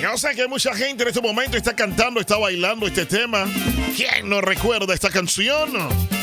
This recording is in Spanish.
Yo sé que mucha gente en este momento está cantando, está bailando este tema. ¿Quién no recuerda esta canción?